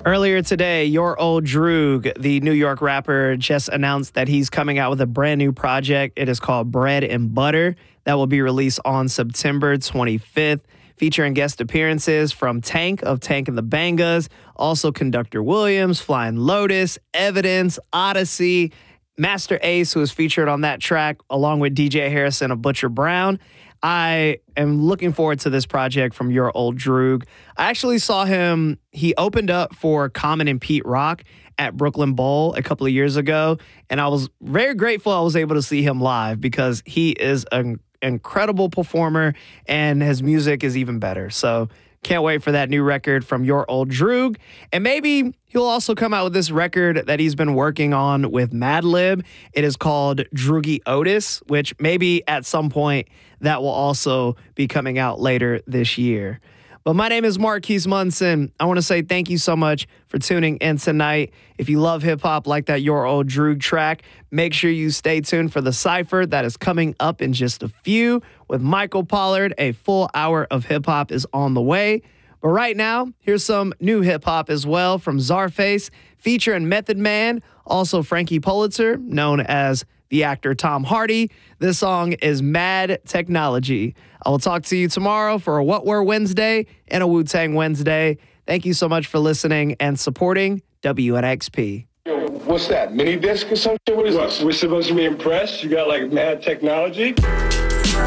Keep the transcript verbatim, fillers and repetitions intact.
Earlier today, Your Old Droog, the New York rapper, just announced that he's coming out with a brand new project. It is called Bread and Butter. That will be released on September twenty-fifth, featuring guest appearances from Tank of Tank and the Bangas, also Conductor Williams, Flying Lotus, Evidence, Odyssey, Master Ace, who is featured on that track, along with D J Harrison of Butcher Brown. I am looking forward to this project from Your Old Droog. I actually saw him, he opened up for Common and Pete Rock at Brooklyn Bowl a couple of years ago, and I was very grateful I was able to see him live because he is an incredible performer and his music is even better. So can't wait for that new record from Your Old Droog. And maybe he'll also come out with this record that he's been working on with Madlib. It is called Droogie Otis, which maybe at some point that will also be coming out later this year. But my name is Marquise Munson. I want to say thank you so much for tuning in tonight. If you love hip-hop like that Your Old Droog track, make sure you stay tuned for the Cypher that is coming up in just a few. With Michael Pollard, a full hour of hip-hop is on the way. But right now, here's some new hip-hop as well from Czarface, featuring Method Man, also Frankie Pulitzer, known as the actor Tom Hardy. This song is Mad Technology. I will talk to you tomorrow for a What Were Wednesday and a Wu-Tang Wednesday. Thank you so much for listening and supporting W N X P. Yo, what's that, mini disc or something? What is What, this? we're supposed to be impressed? You got like mad technology?